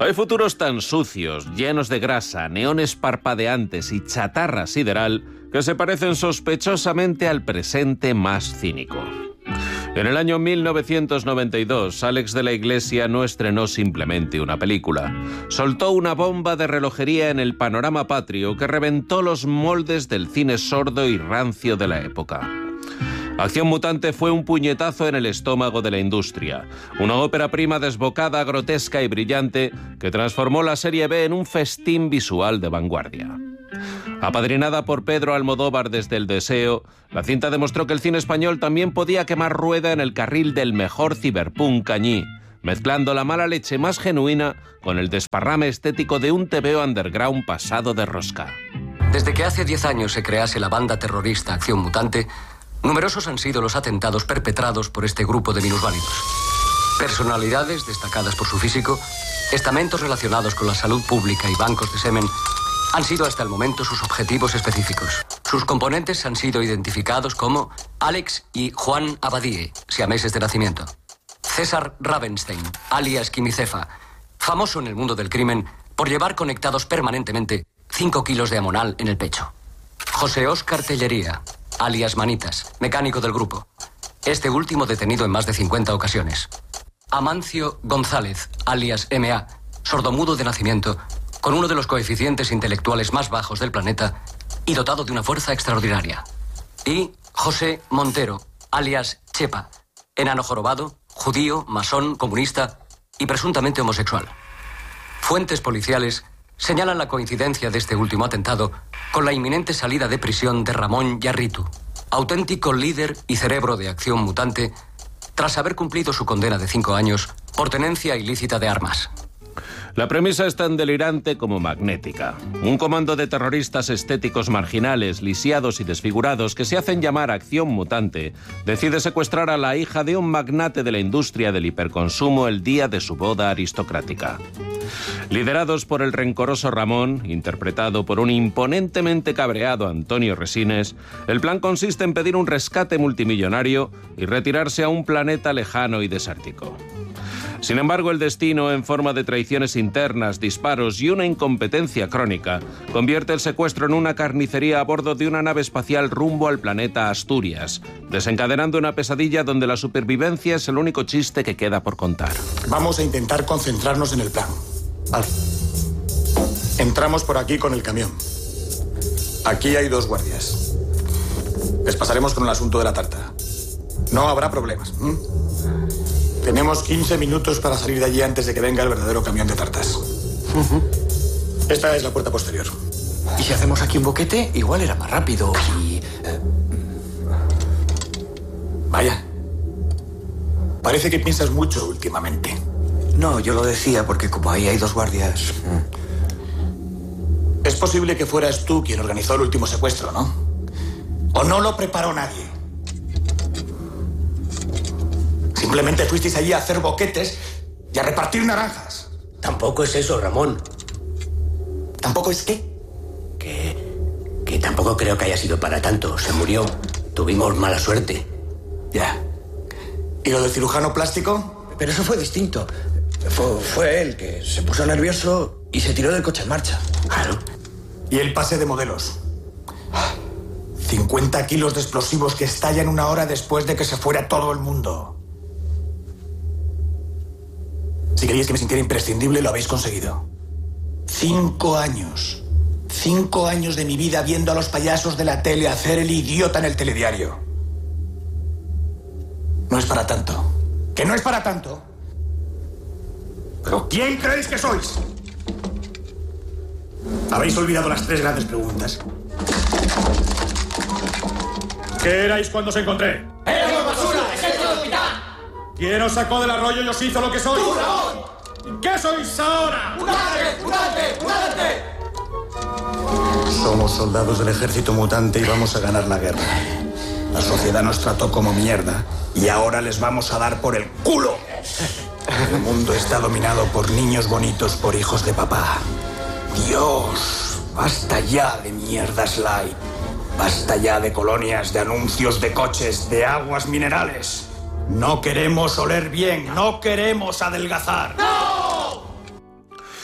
Hay futuros tan sucios, llenos de grasa, neones parpadeantes y chatarra sideral que se parecen sospechosamente al presente más cínico. En el año 1992, Alex de la Iglesia no estrenó simplemente una película. Soltó una bomba de relojería en el panorama patrio que reventó los moldes del cine sordo y rancio de la época. Acción Mutante fue un puñetazo en el estómago de la industria. Una ópera prima desbocada, grotesca y brillante que transformó la serie B en un festín visual de vanguardia. Apadrinada por Pedro Almodóvar desde El Deseo, la cinta demostró que el cine español también podía quemar rueda en el carril del mejor ciberpunk cañí, mezclando la mala leche más genuina con el desparrame estético de un TVO underground pasado de rosca. Desde que hace 10 años se crease la banda terrorista Acción Mutante, numerosos han sido los atentados perpetrados por este grupo de minusválidos. Personalidades destacadas por su físico, estamentos relacionados con la salud pública y bancos de semen han sido hasta el momento sus objetivos específicos. Sus componentes han sido identificados como Alex y Juan Abadie, siameses de nacimiento. César Ravenstein, alias Quimicefa, famoso en el mundo del crimen por llevar conectados permanentemente 5 kilos de amonal en el pecho. José Óscar Tellería, alias Manitas, mecánico del grupo. Este último detenido en más de 50 ocasiones. Amancio González, alias M.A., sordomudo de nacimiento, con uno de los coeficientes intelectuales más bajos del planeta y dotado de una fuerza extraordinaria. Y José Montero, alias Chepa, enano jorobado, judío, masón, comunista y presuntamente homosexual. Fuentes policiales señalan la coincidencia de este último atentado con la inminente salida de prisión de Ramón Yarritu, auténtico líder y cerebro de Acción Mutante, tras haber cumplido su condena de 5 años por tenencia ilícita de armas. La premisa es tan delirante como magnética. Un comando de terroristas estéticos marginales, lisiados y desfigurados que se hacen llamar Acción Mutante, decide secuestrar a la hija de un magnate de la industria del hiperconsumo el día de su boda aristocrática. Liderados por el rencoroso Ramón, interpretado por un imponentemente cabreado Antonio Resines, el plan consiste en pedir un rescate multimillonario y retirarse a un planeta lejano y desértico. Sin embargo, el destino, en forma de traiciones internas, disparos y una incompetencia crónica, convierte el secuestro en una carnicería a bordo de una nave espacial rumbo al planeta Asturias, desencadenando una pesadilla donde la supervivencia es el único chiste que queda por contar. Vamos a intentar concentrarnos en el plan. Vale. Entramos por aquí con el camión. Aquí hay 2 guardias. Les pasaremos con el asunto de la tarta. No habrá problemas. Tenemos 15 minutos para salir de allí antes de que venga el verdadero camión de tartas. Esta es la puerta posterior. ¿Y si hacemos aquí un boquete? Igual era más rápido y... Vaya. Parece que piensas mucho últimamente. No, yo lo decía porque como ahí hay 2 guardias... Es posible que fueras tú quien organizó el último secuestro, ¿no? ¿O no lo preparó nadie? Simplemente fuisteis allí a hacer boquetes y a repartir naranjas. Tampoco es eso, Ramón. ¿Tampoco es qué? Que tampoco creo que haya sido para tanto. Se murió. Tuvimos mala suerte. Ya. ¿Y lo del cirujano plástico? Pero eso fue distinto. Fue él que se puso nervioso y se tiró del coche en marcha. Claro. ¿Y el pase de modelos? 50 kilos de explosivos que estallan 1 hora después de que se fuera todo el mundo. Si queríais que me sintiera imprescindible, lo habéis conseguido. 5 años. 5 años de mi vida viendo a los payasos de la tele hacer el idiota en el telediario. No es para tanto. ¿Que no es para tanto? ¿Pero quién creéis que sois? Habéis olvidado las 3 grandes preguntas. ¿Qué erais cuando os encontré? ¡Éramos basura! ¡Ejército del hospital! ¿Quién os sacó del arroyo y os hizo lo que sois? ¡Tú, Ramón! ¿Qué sois ahora? ¡Mutante! ¡Mutante! ¡Mutante! Somos soldados del ejército mutante y vamos a ganar la guerra. La sociedad nos trató como mierda y ahora les vamos a dar por el culo. El mundo está dominado por niños bonitos, por hijos de papá. Dios, basta ya de mierdas light. Basta ya de colonias, de anuncios de coches, de aguas minerales. No queremos oler bien, no queremos adelgazar. ¡No!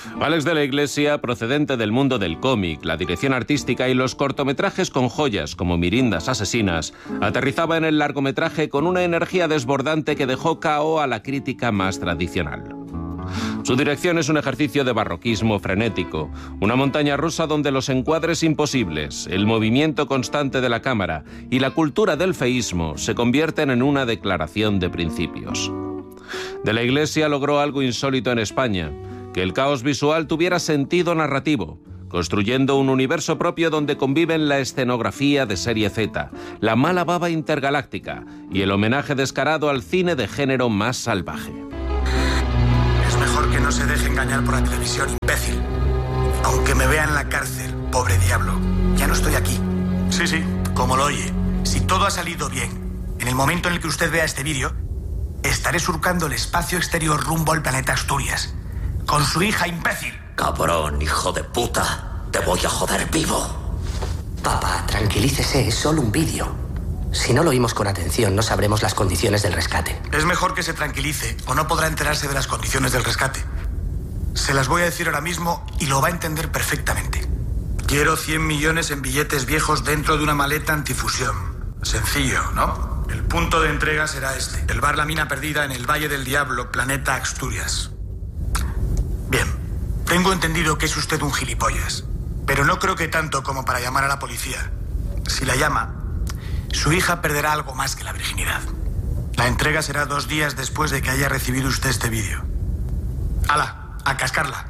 Alex de la Iglesia, procedente del mundo del cómic, la dirección artística y los cortometrajes con joyas como Mirindas asesinas, aterrizaba en el largometraje con una energía desbordante que dejó KO a la crítica más tradicional. Su dirección es un ejercicio de barroquismo frenético, una montaña rusa donde los encuadres imposibles, el movimiento constante de la cámara y la cultura del feísmo se convierten en una declaración de principios. De la Iglesia logró algo insólito en España, que el caos visual tuviera sentido narrativo, construyendo un universo propio donde conviven la escenografía de serie Z, la mala baba intergaláctica y el homenaje descarado al cine de género más salvaje. Es mejor que no se deje engañar por la televisión, imbécil. Aunque me vea en la cárcel, pobre diablo, ya no estoy aquí. Sí, como lo oye. Si todo ha salido bien, en el momento en el que usted vea este vídeo, estaré surcando el espacio exterior rumbo al planeta Asturias. Con su hija, imbécil. Cabrón, hijo de puta. Te voy a joder vivo. Papá, tranquilícese, es solo un vídeo. Si no lo oímos con atención, no sabremos las condiciones del rescate. Es mejor que se tranquilice o no podrá enterarse de las condiciones del rescate. Se las voy a decir ahora mismo y lo va a entender perfectamente. Quiero 100 millones en billetes viejos dentro de una maleta antifusión. Sencillo, ¿no? El punto de entrega será este. El bar La Mina Perdida en el Valle del Diablo, planeta Asturias. Bien, tengo entendido que es usted un gilipollas, pero no creo que tanto como para llamar a la policía. Si la llama, su hija perderá algo más que la virginidad. La entrega será 2 días después de que haya recibido usted este vídeo. ¡Hala! ¡A cascarla!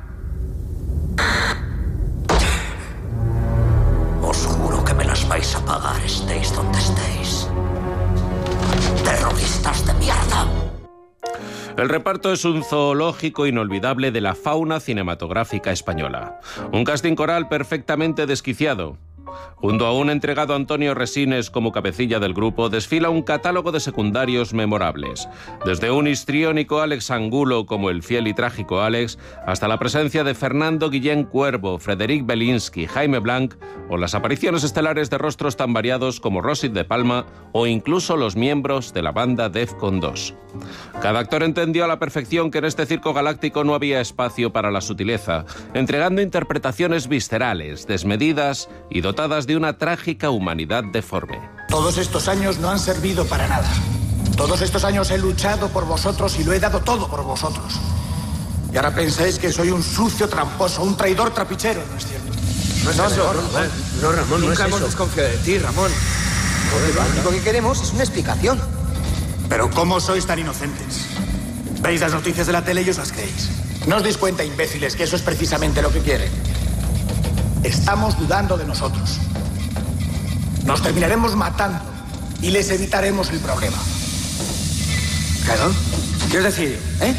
Os juro que me las vais a pagar, estéis donde estéis. ¡Terroristas de mierda! El reparto es un zoológico inolvidable de la fauna cinematográfica española. Un casting coral perfectamente desquiciado. Junto a un entregado Antonio Resines como cabecilla del grupo, desfila un catálogo de secundarios memorables. Desde un histriónico Alex Angulo como el fiel y trágico Alex, hasta la presencia de Fernando Guillén Cuervo, Frederic Belinsky, Jaime Blanc, o las apariciones estelares de rostros tan variados como Rosit de Palma o incluso los miembros de la banda Defcon 2. Cada actor entendió a la perfección que en este circo galáctico no había espacio para la sutileza, entregando interpretaciones viscerales, desmedidas y dotadas de una trágica humanidad deforme. Todos estos años no han servido para nada. Todos estos años he luchado por vosotros y lo he dado todo por vosotros. Y ahora pensáis que soy un sucio tramposo, un traidor trapichero, ¿no es cierto? No, Ramón, nunca hemos desconfiado de ti, Ramón. Lo único que queremos es una explicación. Pero ¿cómo sois tan inocentes? Veis las noticias de la tele y os las creéis. ¿No os dais cuenta, imbéciles, que eso es precisamente lo que quieren? Estamos dudando de nosotros. Nos terminaremos matando y les evitaremos el problema. ¿Claro? ¿Qué os decir?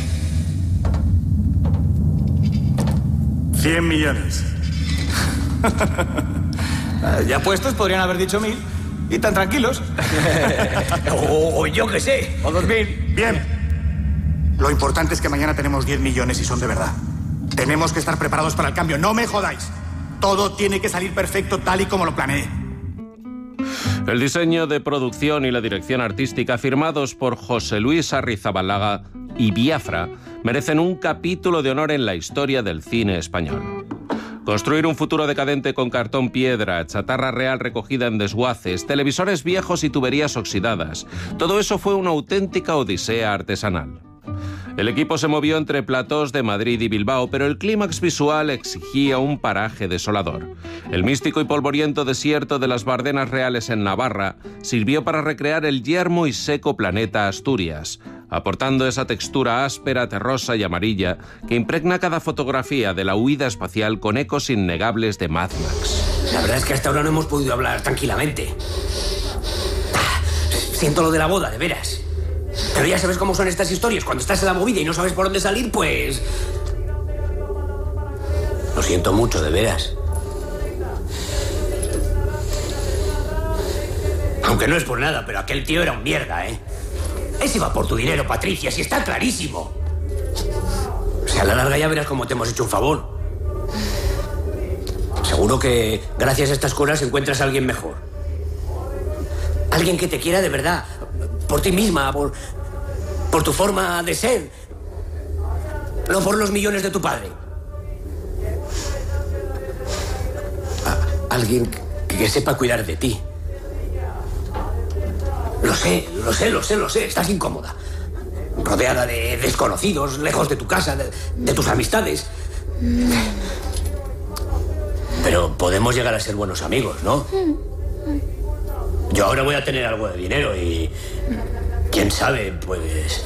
100 millones. Ya puestos podrían haber dicho 1000 y tan tranquilos. o yo qué sé, o 2000. Bien. Lo importante es que mañana tenemos 10 millones y son de verdad. Tenemos que estar preparados para el cambio. No me jodáis. Todo tiene que salir perfecto tal y como lo planeé. El diseño de producción y la dirección artística, firmados por José Luis Arrizabalaga y Biafra, merecen un capítulo de honor en la historia del cine español. Construir un futuro decadente con cartón piedra, chatarra real recogida en desguaces, televisores viejos y tuberías oxidadas, todo eso fue una auténtica odisea artesanal. El equipo se movió entre platós de Madrid y Bilbao, pero el clímax visual exigía un paraje desolador. El místico y polvoriento desierto de las Bardenas Reales en Navarra sirvió para recrear el yermo y seco planeta Asturias, aportando esa textura áspera, terrosa y amarilla que impregna cada fotografía de la huida espacial con ecos innegables de Mad Max. La verdad es que hasta ahora no hemos podido hablar tranquilamente. Siento lo de la boda, de veras. Pero ya sabes cómo son estas historias. Cuando estás en la movida y no sabes por dónde salir, pues... Lo siento mucho, de veras. Aunque no es por nada, pero aquel tío era un mierda, ¿eh? Ese va por tu dinero, Patricia, si está clarísimo. O sea, a la larga ya verás cómo te hemos hecho un favor. Seguro que gracias a estas cosas encuentras a alguien mejor. Alguien que te quiera de verdad. Por ti misma, por tu forma de ser. No por los millones de tu padre. Alguien que sepa cuidar de ti. Lo sé. Estás incómoda. Rodeada de desconocidos, lejos de tu casa, de tus amistades. Pero podemos llegar a ser buenos amigos, ¿no? Yo ahora voy a tener algo de dinero y... ¿Quién sabe? Pues...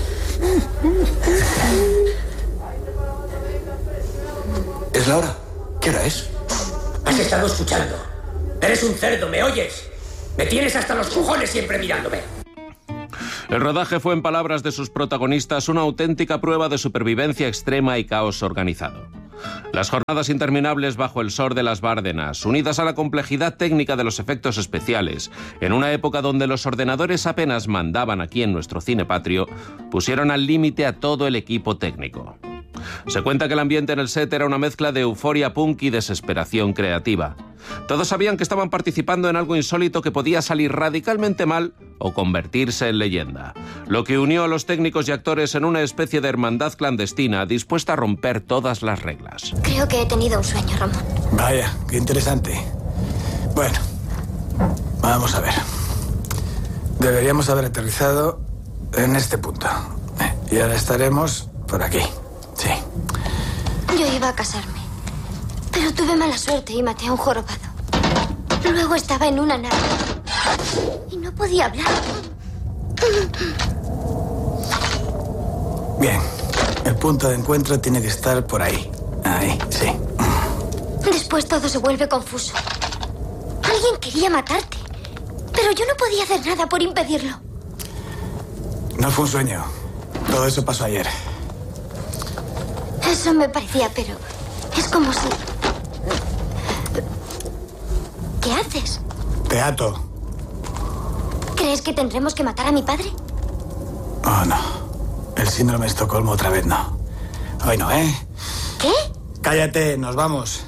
¿Es la hora? ¿Qué hora es? ¿Has estado escuchando? Eres un cerdo, ¿me oyes? Me tienes hasta los cojones siempre mirándome. El rodaje fue, en palabras de sus protagonistas, una auténtica prueba de supervivencia extrema y caos organizado. Las jornadas interminables bajo el sol de las Bárdenas, unidas a la complejidad técnica de los efectos especiales, en una época donde los ordenadores apenas mandaban aquí en nuestro cine patrio, pusieron al límite a todo el equipo técnico. Se cuenta que el ambiente en el set era una mezcla de euforia punk y desesperación creativa. Todos sabían que estaban participando en algo insólito que podía salir radicalmente mal o convertirse en leyenda, lo que unió a los técnicos y actores en una especie de hermandad clandestina dispuesta a romper todas las reglas. Creo que he tenido un sueño, Ramón. Vaya, qué interesante. Bueno, vamos a ver. Deberíamos haber aterrizado en este punto. Y ahora estaremos por aquí. Sí. Yo iba a casarme, pero tuve mala suerte y maté a un jorobado. Luego estaba en una nave y no podía hablar. Bien, el punto de encuentro tiene que estar por ahí. Ahí, sí. Después todo se vuelve confuso. Alguien quería matarte, pero yo no podía hacer nada por impedirlo. No fue un sueño. Todo eso pasó ayer. Eso me parecía, pero es como si... ¿Qué haces? Te ato. ¿Crees que tendremos que matar a mi padre? Oh, no. El síndrome de Estocolmo otra vez no. Hoy no, ¿eh? ¿Qué? Cállate, nos vamos.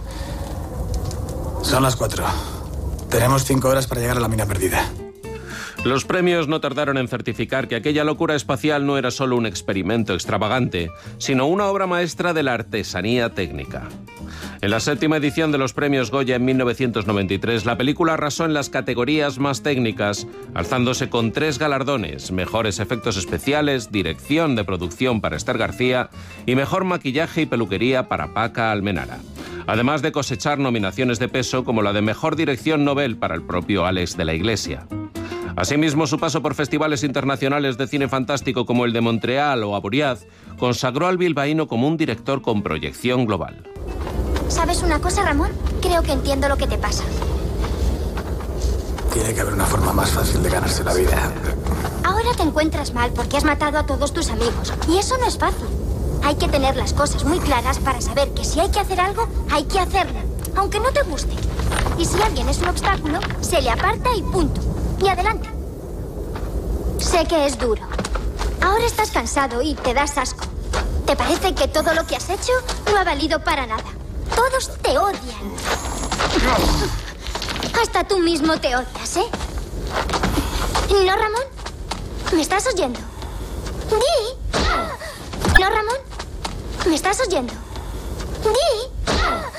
Son las 4. Tenemos 5 horas para llegar a la mina perdida. Los premios no tardaron en certificar que aquella locura espacial no era solo un experimento extravagante, sino una obra maestra de la artesanía técnica. En la 7ª edición de los premios Goya en 1993, la película arrasó en las categorías más técnicas, alzándose con 3 galardones: mejores efectos especiales, dirección de producción para Esther García y mejor maquillaje y peluquería para Paca Almenara. Además de cosechar nominaciones de peso como la de mejor dirección Nobel para el propio Alex de la Iglesia. Asimismo, su paso por festivales internacionales de cine fantástico como el de Montreal o Avoriaz consagró al bilbaíno como un director con proyección global. ¿Sabes una cosa, Ramón? Creo que entiendo lo que te pasa. Tiene que haber una forma más fácil de ganarse la vida. Ahora te encuentras mal porque has matado a todos tus amigos. Y eso no es fácil. Hay que tener las cosas muy claras para saber que si hay que hacer algo, hay que hacerlo, aunque no te guste. Y si alguien es un obstáculo, se le aparta y punto. Y adelante. Sé que es duro. Ahora estás cansado y te das asco. ¿Te parece que todo lo que has hecho no ha valido para nada? Todos te odian. Hasta tú mismo te odias, ¿eh? ¿No, Ramón? ¿Me estás oyendo? ¡Di! ¿No, Ramón? ¿Me estás oyendo? ¡Di!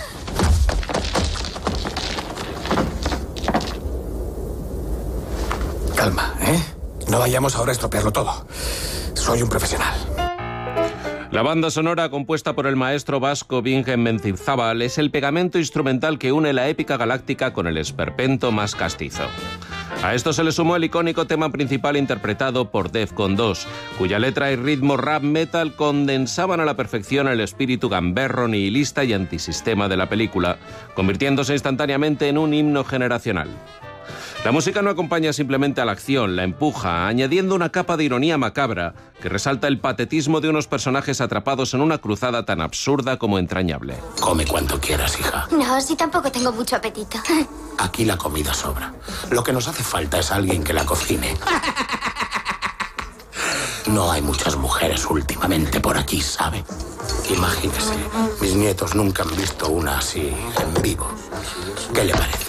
Calma, ¿eh? No vayamos ahora a estropearlo todo. Soy un profesional. La banda sonora, compuesta por el maestro vasco Bingen Mendizabal, es el pegamento instrumental que une la épica galáctica con el esperpento más castizo. A esto se le sumó el icónico tema principal interpretado por Defcon 2, cuya letra y ritmo rap metal condensaban a la perfección el espíritu gamberro, nihilista y antisistema de la película, convirtiéndose instantáneamente en un himno generacional. La música no acompaña simplemente a la acción, la empuja, añadiendo una capa de ironía macabra que resalta el patetismo de unos personajes atrapados en una cruzada tan absurda como entrañable. Come cuanto quieras, hija. No, sí, tampoco tengo mucho apetito. Aquí la comida sobra. Lo que nos hace falta es alguien que la cocine. No hay muchas mujeres últimamente por aquí, ¿sabe? Imagínese, mis nietos nunca han visto una así en vivo. ¿Qué le parece?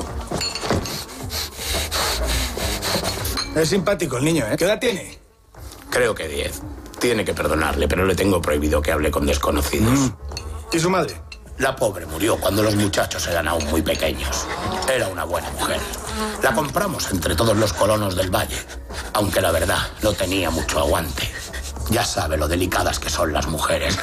Es simpático el niño, ¿eh? ¿Qué edad tiene? Creo que 10. Tiene que perdonarle, pero le tengo prohibido que hable con desconocidos. ¿Y su madre? La pobre murió cuando los muchachos eran aún muy pequeños. Era una buena mujer. La compramos entre todos los colonos del valle, aunque la verdad no tenía mucho aguante. Ya sabe lo delicadas que son las mujeres.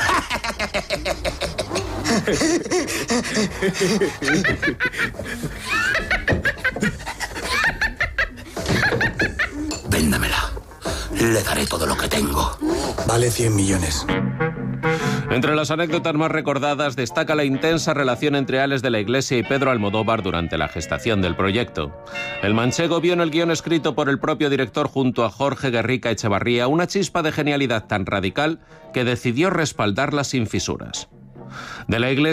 Véndamela. Le daré todo lo que tengo. Vale 100 millones. Entre las anécdotas más recordadas destaca la intensa relación entre Alex de la Iglesia y Pedro Almodóvar durante la gestación del proyecto. El manchego vio en el guión escrito por el propio director junto a Jorge Guerrica Echevarría una chispa de genialidad tan radical que decidió respaldarla sin fisuras. De la Iglesia